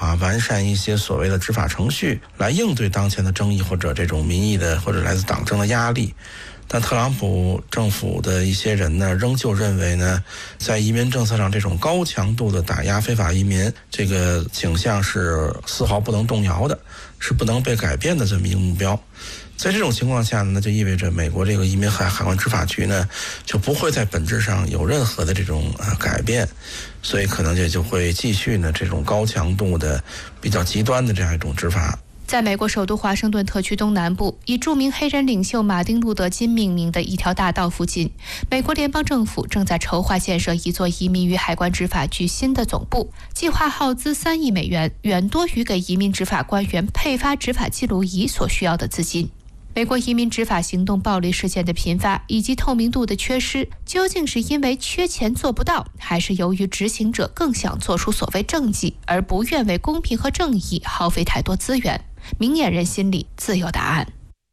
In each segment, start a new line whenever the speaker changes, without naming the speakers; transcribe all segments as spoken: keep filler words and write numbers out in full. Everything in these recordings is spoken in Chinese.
啊，完善一些所谓的执法程序，来应对当前的争议或者这种民意的或者来自党政的压力。但特朗普政府的一些人呢，仍旧认为呢，在移民政策上这种高强度的打压非法移民这个倾向是丝毫不能动摇的，是不能被改变的这么一个目标。在这种情况下呢，那就意味着美国这个移民海海关执法局呢，就不会在本质上有任何的这种呃改变，所以可能也就会继续呢这种高强度的、比较极端的这样一种执法。
在美国首都华盛顿特区东南部，以著名黑人领袖马丁·路德·金命名的一条大道附近，美国联邦政府正在筹划建设一座移民与海关执法局新的总部，计划耗资三亿美元，远多于给移民执法官员配发执法记录仪所需要的资金。美国移民执法行动暴力事件的频发以及透明度的缺失，究竟是因为缺钱做不到，还是由于执行者更想做出所谓政绩，而不愿为公平和正义耗费太多资源？明眼人心里自有答案。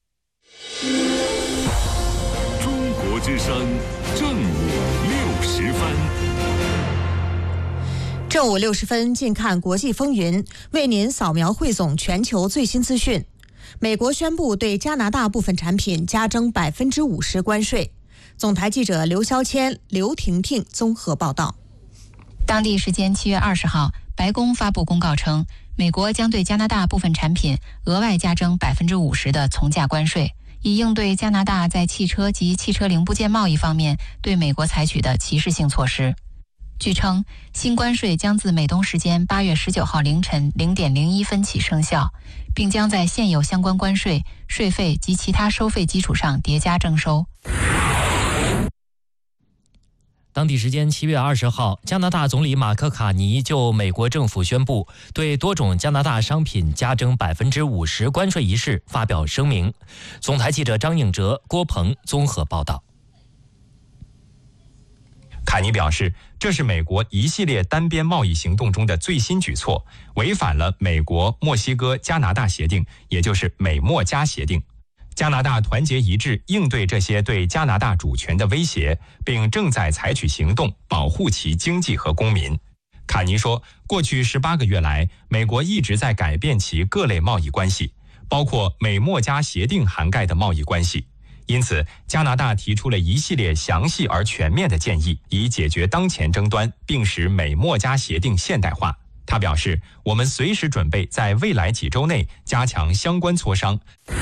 中国之声正午六十分。
正午六十分，近看国际风云，为您扫描汇总全球最新资讯。美国宣布对加拿大部分产品加征百分之五十关税。总台记者刘肖谦、刘婷婷综合报道。
当地时间七月二十号，白宫发布公告称，美国将对加拿大部分产品额外加征百分之五十的从价关税，以应对加拿大在汽车及汽车零部件贸易方面对美国采取的歧视性措施。据称，新关税将自美东时间八月十九号凌晨零点零一分起生效，并将在现有相关关税、税费及其他收费基础上叠加征收。
当地时间七月二十号，加拿大总理马克卡尼就美国政府宣布对多种加拿大商品加征百分之五十关税一事发表声明。总台记者张应哲、郭鹏综合报道。
卡尼表示，这是美国一系列单边贸易行动中的最新举措，违反了美国、墨西哥、加拿大协定，也就是美墨加协定。加拿大团结一致应对这些对加拿大主权的威胁，并正在采取行动保护其经济和公民。卡尼说，过去十八个月来，美国一直在改变其各类贸易关系，包括美墨加协定涵盖的贸易关系。因此，加拿大提出了一系列详细而全面的建议，以解决当前争端，并使美墨加协定现代化。他表示，我们随时准备在未来几周内加强相关磋商。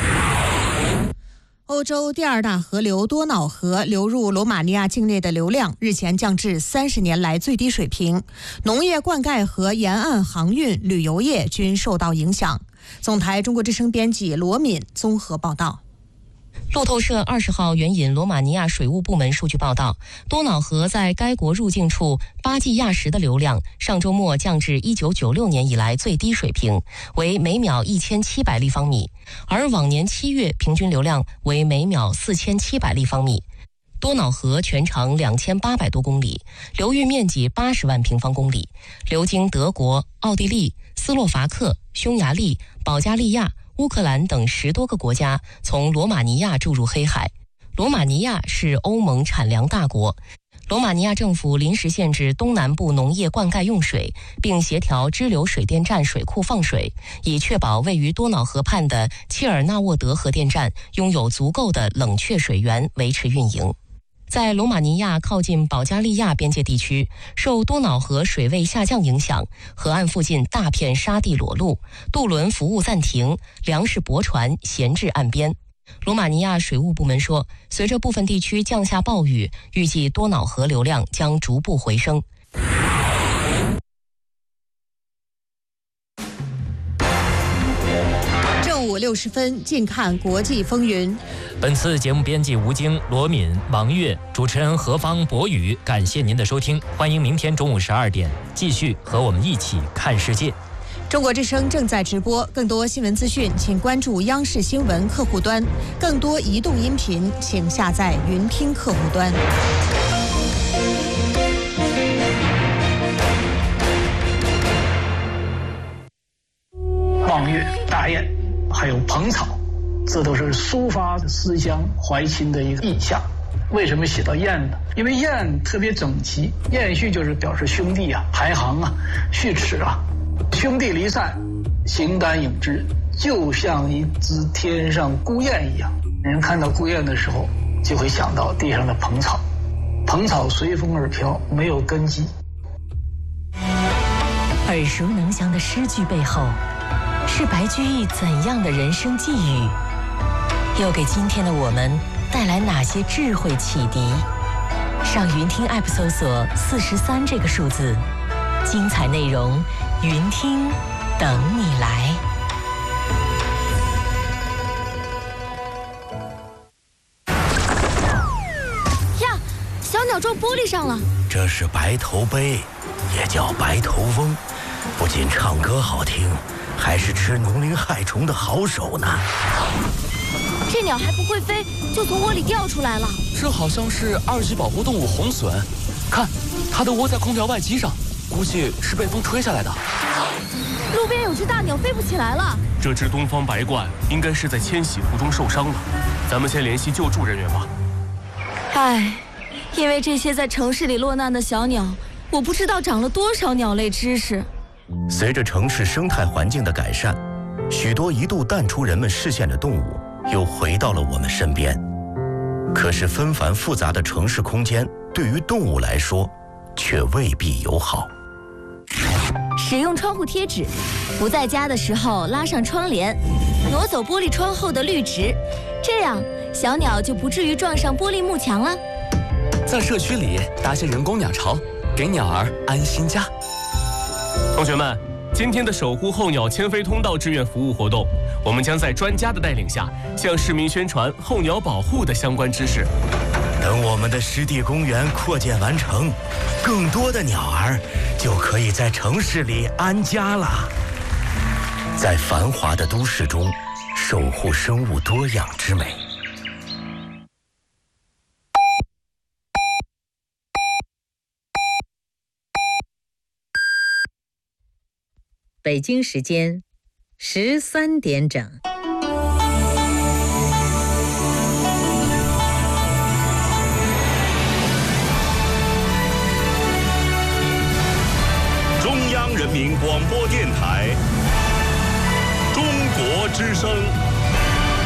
欧洲第二大河流多瑙河流入罗马尼亚境内的流量日前降至三十年来最低水平，农业灌溉和沿岸航运、旅游业均受到影响。总台中国之声编辑罗敏综合报道。
路透社二十号援引罗马尼亚水务部门数据报道，多瑙河在该国入境处巴季亚什的流量上周末降至一九九六年以来最低水平，为每秒一千七百立方米，而往年七月平均流量为每秒四千七百立方米。多瑙河全长两千八百多公里，流域面积八十万平方公里，流经德国、奥地利、斯洛伐克、匈牙利、保加利亚、乌克兰等十多个国家，从罗马尼亚注入黑海。罗马尼亚是欧盟产粮大国，罗马尼亚政府临时限制东南部农业灌溉用水，并协调支流水电站水库放水，以确保位于多瑙河畔的切尔纳沃德核电站拥有足够的冷却水源维持运营。在罗马尼亚靠近保加利亚边界地区，受多瑙河水位下降影响，河岸附近大片沙地裸露，渡轮服务暂停，粮食驳船闲置岸边。罗马尼亚水务部门说，随着部分地区降下暴雨，预计多瑙河流量将逐步回升。
正午六十分，近看国际风云。
本次节目编辑吴京、罗敏、王悦，主持人何方、博宇，感谢您的收听，欢迎明天中午十二点继续和我们一起看世界。
中国之声正在直播，更多新闻资讯请关注央视新闻客户端，更多移动音频请下载云听客户端。
望月、大雁，还有蓬草，这都是抒发思乡怀亲的一个意象。为什么写到雁呢？因为雁特别整齐，雁序就是表示兄弟啊、排行啊、序齿啊。 兄弟离散，形单影只，就像一只天上孤雁一样。人看到孤雁的时候，就会想到地上的蓬草，蓬草随风而飘，没有根基。
耳熟能详的诗句背后，是白居易怎样的人生际遇？又给今天的我们带来哪些智慧启迪？上云听 App 搜索四十三这个数字，精彩内容，云听等你来。
呀，小鸟撞玻璃上了。
这是白头鹎，也叫白头翁，不仅唱歌好听，还是吃农灵害虫的好手呢。
这鸟还不会飞，就从窝里掉出来了。
这好像是二级保护动物红隼，看，它的窝在空调外机上，估计是被风吹下来的。
路边有只大鸟飞不起来了。
这只东方白鹳应该是在迁徙途中受伤了，咱们先联系救助人员吧。
唉，因为这些在城市里落难的小鸟，我不知道长了多少鸟类知识。
随着城市生态环境的改善，许多一度淡出人们视线的动物又回到了我们身边。可是纷繁复杂的城市空间对于动物来说却未必友好。
使用窗户贴纸，不在家的时候拉上窗帘，挪走玻璃窗后的绿植，这样小鸟就不至于撞上玻璃幕墙了。
在社区里搭些人工鸟巢，给鸟儿安心家。
同学们，今天的守护候鸟迁飞通道志愿服务活动，我们将在专家的带领下，向市民宣传候鸟保护的相关知识。
等我们的湿地公园扩建完成，更多的鸟儿就可以在城市里安家了。在繁华的都市中，守护生物多样之美。
北京时间十三点整。
中央人民广播电台，中国之声。